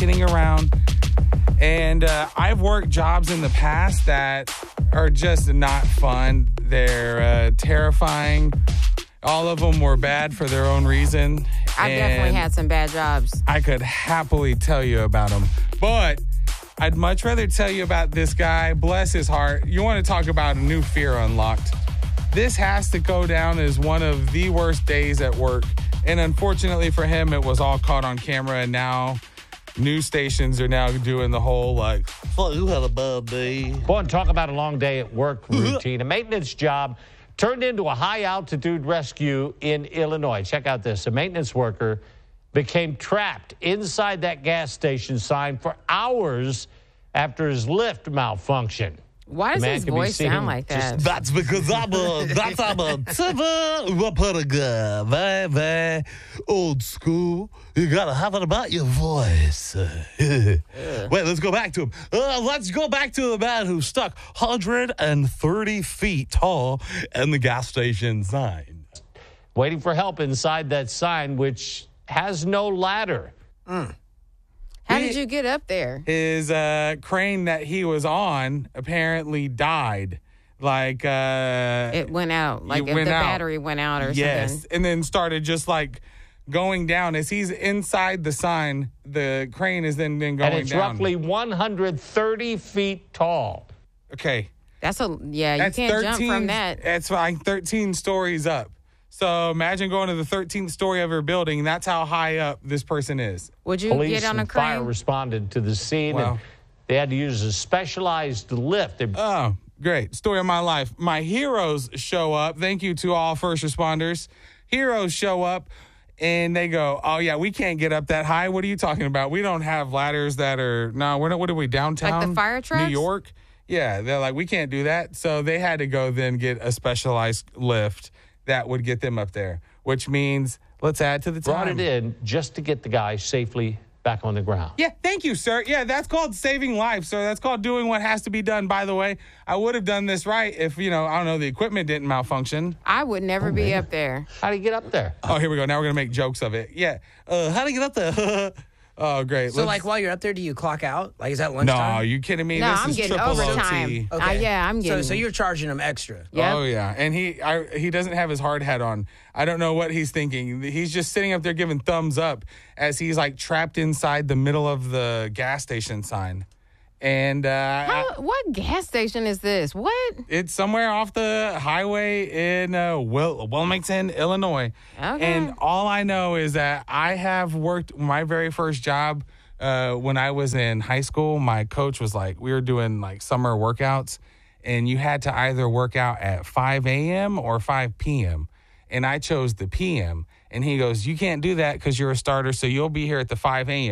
kidding around. And I've worked jobs in the past that are just not fun. They're terrifying. All of them were bad for their own reason. I've definitely had some bad jobs. I could happily tell you about them. But I'd much rather tell you about this guy. Bless his heart. You want to talk about a new fear unlocked. This has to go down as one of the worst days at work. And unfortunately for him, it was all caught on camera. And now news stations are now doing the whole Oh, you had a bad day. Boy, and talk about a long day at work routine. A maintenance job turned into a high-altitude rescue in Illinois. Check out this. A maintenance worker became trapped inside that gas station sign for hours after his lift malfunctioned. Why does his voice sound like that? That's because I'm a super reporter guy. Very, very old school. You gotta have it about your voice. Wait, let's go back to him. Let's go back to the man who's stuck 130 feet tall in the gas station sign. Waiting for help inside that sign, which has no ladder. How did you get up there? His crane that he was on apparently died. It went out. Like if the battery went out or something. Yes, and then started just going down. As he's inside the sign, the crane is then going down. And it's roughly 130 feet tall. Okay. You can't jump from that. That's fine. 13 stories up. So imagine going to the 13th story of your building. That's how high up this person is. Would you Police get on a and crane? fire responded to the scene, Wow. and they had to use a specialized lift. Oh, great. Story of my life. My heroes show up. Thank you to all first responders. Heroes show up, and they go, oh, yeah, we can't get up that high. What are you talking about? We don't have ladders that are, no, we're not, what are we, downtown? Like the fire trucks? New York? Yeah, they're like, we can't do that. So they had to go then get a specialized lift that would get them up there, which means let's add to the time. Brought it in just to get the guy safely back on the ground. Yeah, thank you, sir. Yeah, that's called saving lives, sir. That's called doing what has to be done. By the way, I would have done this right if, I don't know, the equipment didn't malfunction. I would never be up there. How do you get up there? Oh, here we go. Now we're going to make jokes of it. Yeah. How to get up there? Oh, great. So, while you're up there, do you clock out? Is that No, lunchtime? are you kidding me? No, This I'm is getting triple overtime. OT. Okay. I'm getting. So you're charging them extra. Yep. Oh, yeah. And he doesn't have his hard hat on. I don't know what he's thinking. He's just sitting up there giving thumbs up as he's trapped inside the middle of the gas station sign. And what gas station is this? What? it's somewhere off the highway in Wilmington, Illinois. Okay. And all I know is that I have worked my very first job when I was in high school. My coach was we were doing summer workouts, and you had to either work out at 5 a.m. or 5 p.m. And I chose the p.m. And he goes, you can't do that because you're a starter, so you'll be here at the 5 a.m.